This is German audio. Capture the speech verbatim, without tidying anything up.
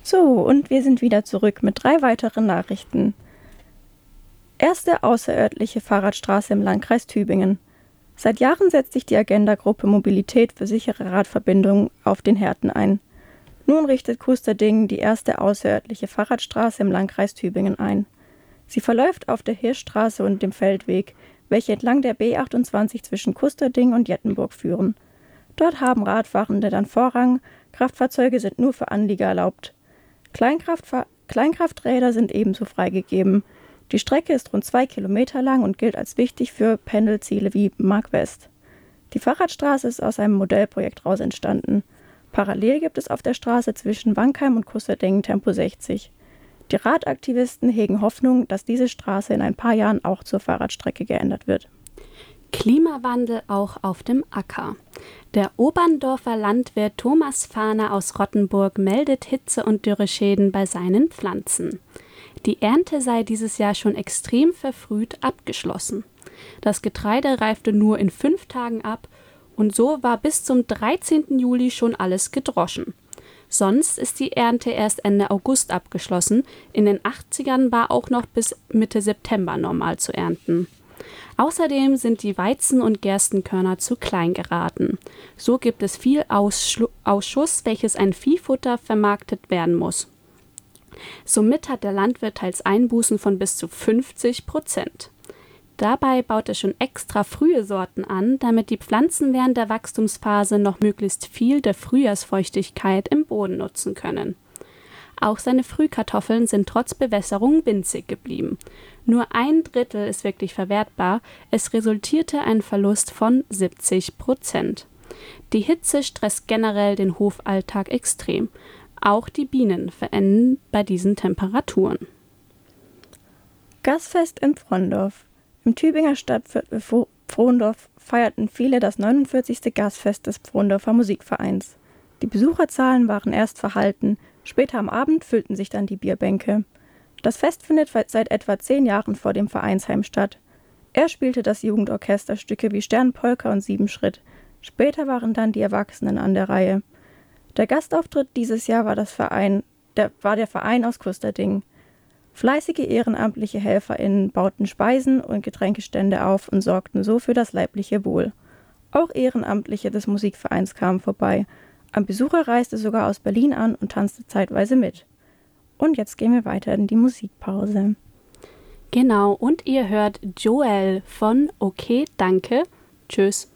So, und wir sind wieder zurück mit drei weiteren Nachrichten. Erste außerörtliche Fahrradstraße im Landkreis Tübingen. Seit Jahren setzt sich die Agenda-Gruppe Mobilität für sichere Radverbindungen auf den Härten ein. Nun richtet Kusterdingen die erste außerörtliche Fahrradstraße im Landkreis Tübingen ein. Sie verläuft auf der Hirschstraße und dem Feldweg, welche entlang der B achtundzwanzig zwischen Kusterdingen und Jettenburg führen. Dort haben Radfahrende dann Vorrang, Kraftfahrzeuge sind nur für Anlieger erlaubt. Kleinkraftfa- Kleinkrafträder sind ebenso freigegeben. Die Strecke ist rund zwei Kilometer lang und gilt als wichtig für Pendelziele wie Mark West. Die Fahrradstraße ist aus einem Modellprojekt raus entstanden. Parallel gibt es auf der Straße zwischen Wankheim und Kusterdingen Tempo sechzig. Die Radaktivisten hegen Hoffnung, dass diese Straße in ein paar Jahren auch zur Fahrradstrecke geändert wird. Klimawandel auch auf dem Acker. Der Oberndorfer Landwirt Thomas Fahner aus Rottenburg meldet Hitze- und Dürreschäden bei seinen Pflanzen. Die Ernte sei dieses Jahr schon extrem verfrüht abgeschlossen. Das Getreide reifte nur in fünf Tagen ab und so war bis zum dreizehnten Juli schon alles gedroschen. Sonst ist die Ernte erst Ende August abgeschlossen. In den achtzigern war auch noch bis Mitte September normal zu ernten. Außerdem sind die Weizen- und Gerstenkörner zu klein geraten. So gibt es viel Ausschlu- Ausschuss, welches ein Viehfutter vermarktet werden muss. Somit hat der Landwirt teils Einbußen von bis zu fünfzig Prozent. Dabei baut er schon extra frühe Sorten an, damit die Pflanzen während der Wachstumsphase noch möglichst viel der Frühjahrsfeuchtigkeit im Boden nutzen können. Auch seine Frühkartoffeln sind trotz Bewässerung winzig geblieben. Nur ein Drittel ist wirklich verwertbar, es resultierte ein Verlust von siebzig Prozent. Die Hitze stresst generell den Hofalltag extrem. Auch die Bienen verenden bei diesen Temperaturen. Gasfest in Frondorf. Im Tübinger Stadtviertel Frondorf feierten viele das neunundvierzigste Gasfest des Frondorfer Musikvereins. Die Besucherzahlen waren erst verhalten, später am Abend füllten sich dann die Bierbänke. Das Fest findet seit etwa zehn Jahren vor dem Vereinsheim statt. Er spielte das Jugendorchester Stücke wie Sternpolka und Siebenschritt. Später waren dann die Erwachsenen an der Reihe. Der Gastauftritt dieses Jahr war, das Verein, der, war der Verein aus Kusterdingen. Fleißige ehrenamtliche HelferInnen bauten Speisen und Getränkestände auf und sorgten so für das leibliche Wohl. Auch Ehrenamtliche des Musikvereins kamen vorbei. Ein Besucher reiste sogar aus Berlin an und tanzte zeitweise mit. Und jetzt gehen wir weiter in die Musikpause. Genau, und ihr hört Joel von Okay, danke. Tschüss.